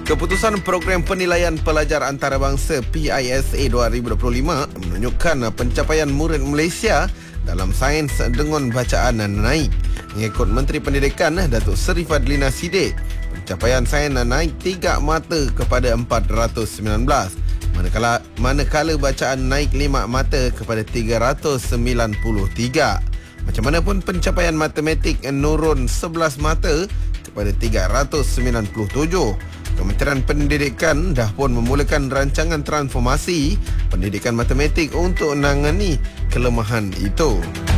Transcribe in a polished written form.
Keputusan Program Penilaian Pelajar Antarabangsa PISA 2025 menunjukkan pencapaian murid Malaysia dalam sains dengan bacaan naik. Mengikut Menteri Pendidikan Datuk Seri Fadlina Siddiq, pencapaian sains naik 3 mata kepada 419, manakala bacaan naik 5 mata kepada 393. Macam mana pun pencapaian matematik menurun 11 mata kepada 397. Kementerian Pendidikan dah pun memulakan rancangan transformasi pendidikan matematik untuk menangani kelemahan itu.